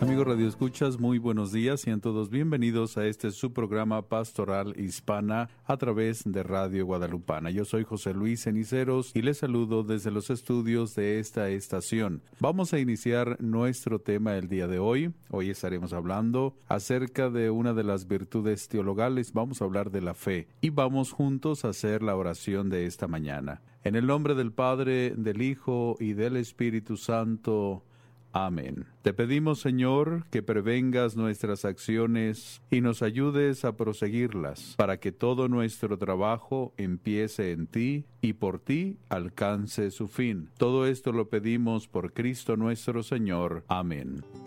Amigos Radio Escuchas, muy buenos días. Sean todos bienvenidos a este su programa Pastoral Hispana a través de Radio Guadalupana. Yo soy José Luis Ceniceros y les saludo desde los estudios de esta estación. Vamos a iniciar nuestro tema el día de hoy. Hoy estaremos hablando acerca de una de las virtudes teologales. Vamos a hablar de la fe y vamos juntos a hacer la oración de esta mañana. En el nombre del Padre, del Hijo y del Espíritu Santo. Amén. Te pedimos, Señor, que prevengas nuestras acciones y nos ayudes a proseguirlas, para que todo nuestro trabajo empiece en ti y por ti alcance su fin. Todo esto lo pedimos por Cristo nuestro Señor. Amén.